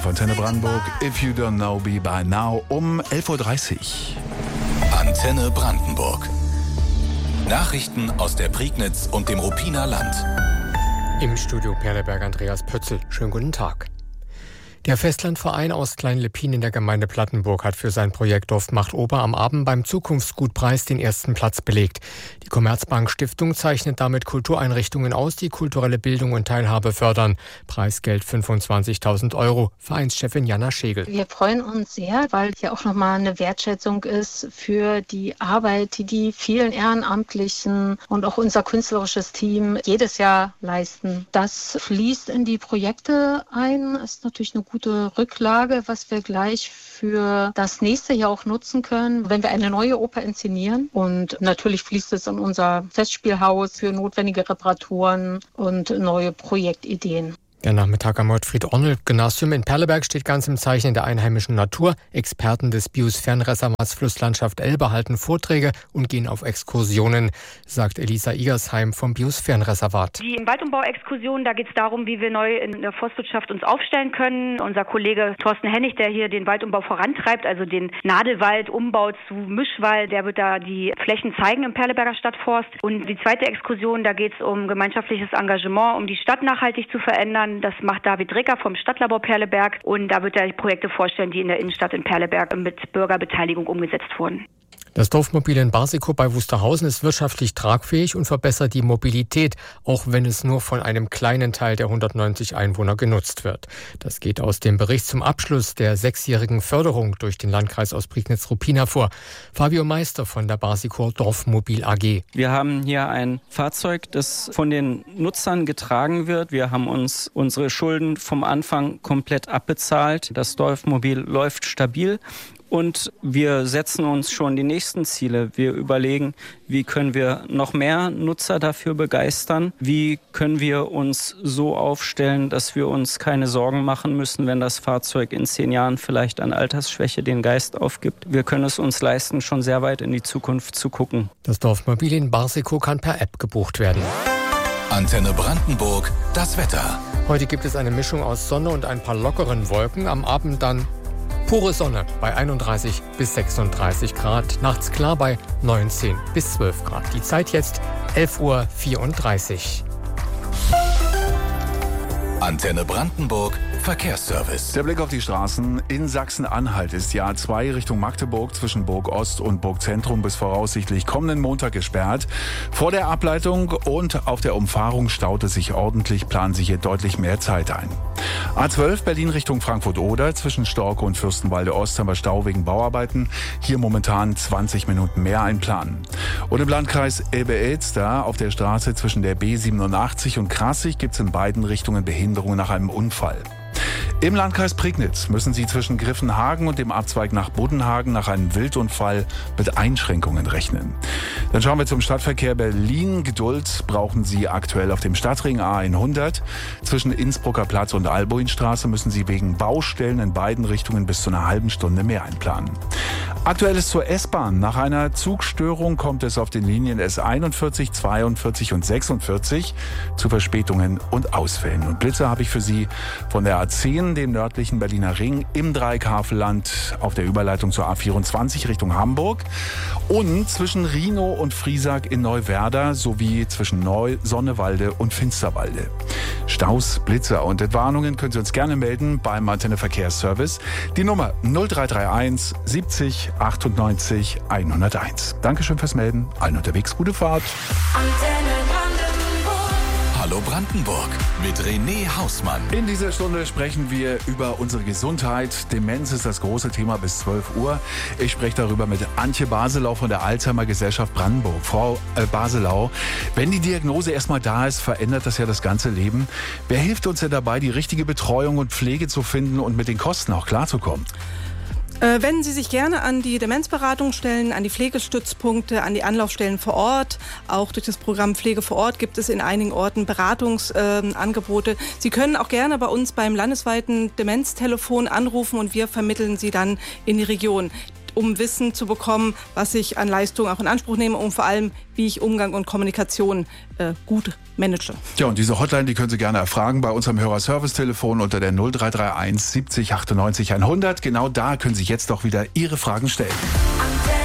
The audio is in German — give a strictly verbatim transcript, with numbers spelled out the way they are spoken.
Antenne Brandenburg, If You Don't Know Me By Now um elf Uhr dreißig. Antenne Brandenburg. Nachrichten aus der Prignitz und dem Ruppiner Land. Im Studio Perleberg Andreas Pötzl. Schönen guten Tag. Der Festlandverein aus Klein-Leppin in der Gemeinde Plattenburg hat für sein Projekt Dorf macht Oper am Abend beim Zukunftsgutpreis den ersten Platz belegt. Die Commerzbank Stiftung zeichnet damit Kultureinrichtungen aus, die kulturelle Bildung und Teilhabe fördern. Preisgeld fünfundzwanzigtausend Euro. Vereinschefin Jana Schegel. Wir freuen uns sehr, weil hier auch nochmal eine Wertschätzung ist für die Arbeit, die die vielen Ehrenamtlichen und auch unser künstlerisches Team jedes Jahr leisten. Das fließt in die Projekte ein. Das ist natürlich eine gute Rücklage, was wir gleich für das nächste Jahr auch nutzen können, wenn wir eine neue Oper inszenieren. Und natürlich fließt es in unser Festspielhaus für notwendige Reparaturen und neue Projektideen. Der Nachmittag am Gottfried-Ornl-Gymnasium in Perleberg steht ganz im Zeichen der einheimischen Natur. Experten des Biosphärenreservats Flusslandschaft Elbe halten Vorträge und gehen auf Exkursionen, sagt Elisa Igersheim vom Biosphärenreservat. Die Waldumbau-Exkursion, da geht es darum, wie wir neu in der Forstwirtschaft uns aufstellen können. Unser Kollege Thorsten Hennig, der hier den Waldumbau vorantreibt, also den Nadelwaldumbau zu Mischwald, der wird da die Flächen zeigen im Perleberger Stadtforst. Und die zweite Exkursion, da geht es um gemeinschaftliches Engagement, um die Stadt nachhaltig zu verändern. Das macht David Ricker vom Stadtlabor Perleberg und da wird er die Projekte vorstellen, die in der Innenstadt in Perleberg mit Bürgerbeteiligung umgesetzt wurden. Das Dorfmobil in Barsikow bei Wusterhausen ist wirtschaftlich tragfähig und verbessert die Mobilität, auch wenn es nur von einem kleinen Teil der hundertneunzig Einwohner genutzt wird. Das geht aus dem Bericht zum Abschluss der sechsjährigen Förderung durch den Landkreis Ostprignitz-Ruppin hervor. Fabio Meister von der Barsikow Dorfmobil A G. Wir haben hier ein Fahrzeug, das von den Nutzern getragen wird. Wir haben uns unsere Schulden vom Anfang komplett abbezahlt. Das Dorfmobil läuft stabil. Und wir setzen uns schon die nächsten Ziele. Wir überlegen, wie können wir noch mehr Nutzer dafür begeistern? Wie können wir uns so aufstellen, dass wir uns keine Sorgen machen müssen, wenn das Fahrzeug in zehn Jahren vielleicht an Altersschwäche den Geist aufgibt? Wir können es uns leisten, schon sehr weit in die Zukunft zu gucken. Das Dorfmobil in Barsikow kann per App gebucht werden. Antenne Brandenburg, das Wetter. Heute gibt es eine Mischung aus Sonne und ein paar lockeren Wolken. Am Abend dann pure Sonne bei einunddreißig bis sechsunddreißig Grad. Nachts klar bei neunzehn bis zwölf Grad. Die Zeit jetzt elf Uhr vierunddreißig. Antenne Brandenburg, Verkehrsservice. Der Blick auf die Straßen. In Sachsen-Anhalt ist die A zwei Richtung Magdeburg zwischen Burg Ost und Burg Zentrum bis voraussichtlich kommenden Montag gesperrt. Vor der Ableitung und auf der Umfahrung staut es sich ordentlich, planen sich hier deutlich mehr Zeit ein. A zwölf Berlin Richtung Frankfurt-Oder zwischen Storke und Fürstenwalde Ost haben wir Stau wegen Bauarbeiten. Hier momentan zwanzig Minuten mehr einplanen. Und im Landkreis Elbe-Elster auf der Straße zwischen der B siebenundachtzig und Krassig gibt es in beiden Richtungen Behinderungen nach einem Unfall. Im Landkreis Prignitz müssen Sie zwischen Griffenhagen und dem Abzweig nach Buddenhagen nach einem Wildunfall mit Einschränkungen rechnen. Dann schauen wir zum Stadtverkehr Berlin. Geduld brauchen Sie aktuell auf dem Stadtring A hundert. Zwischen Innsbrucker Platz und Albuinstraße müssen Sie wegen Baustellen in beiden Richtungen bis zu einer halben Stunde mehr einplanen. Aktuelles zur S-Bahn. Nach einer Zugstörung kommt es auf den Linien S einundvierzig, zweiundvierzig und sechsundvierzig zu Verspätungen und Ausfällen. Und Blitze habe ich für Sie von der A zehn, dem nördlichen Berliner Ring, im Dreieckhavelland auf der Überleitung zur A vierundzwanzig Richtung Hamburg und zwischen Rhinow und Friesack in Neuwerder sowie zwischen Neu-, Sonnewalde und Finsterwalde. Staus, Blitze und Entwarnungen können Sie uns gerne melden beim Antenne Verkehrsservice. Die Nummer null drei drei eins siebzig achtundneunzig hunderteins. Dankeschön fürs Melden. Allen unterwegs gute Fahrt. Antenne Brandenburg. Hallo Brandenburg mit René Hausmann. In dieser Stunde sprechen wir über unsere Gesundheit. Demenz ist das große Thema bis zwölf Uhr. Ich spreche darüber mit Antje Baselau von der Alzheimer Gesellschaft Brandenburg. Frau äh, Baselau, wenn die Diagnose erstmal da ist, verändert das ja das ganze Leben. Wer hilft uns denn dabei, die richtige Betreuung und Pflege zu finden und mit den Kosten auch klarzukommen? Äh, wenden Sie sich gerne an die Demenzberatungsstellen, an die Pflegestützpunkte, an die Anlaufstellen vor Ort. Auch durch das Programm Pflege vor Ort gibt es in einigen Orten Beratungsangebote. Äh, Sie können auch gerne bei uns beim landesweiten Demenztelefon anrufen und wir vermitteln Sie dann in die Region. um Wissen zu bekommen, was ich an Leistung auch in Anspruch nehme und vor allem, wie ich Umgang und Kommunikation äh, gut manage. Ja, und diese Hotline, die können Sie gerne erfragen bei unserem Hörerservice-Telefon unter der null drei drei eins siebzig achtundneunzig hundert. Genau da können Sie jetzt auch wieder Ihre Fragen stellen.